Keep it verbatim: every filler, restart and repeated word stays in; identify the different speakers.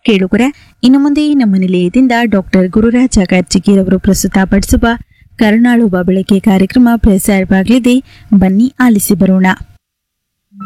Speaker 1: ಕೇಳುಗರೆ, ಇನ್ನು ಮುಂದೆ ನಮ್ಮ ನಿಲಯದಿಂದ ಡಾಕ್ಟರ್ ಗುರುರಾಜ ಕರ್ಜಿಗಿರವರು ಪ್ರಸ್ತುತಪಡಿಸುವ ಕರುಣಾಳುವ ಬೆಳಕೆ ಕಾರ್ಯಕ್ರಮ ಪ್ರಸಾರವಾಗಲಿದೆ. ಬನ್ನಿ ಆಲಿಸಿ ಬರೋಣ.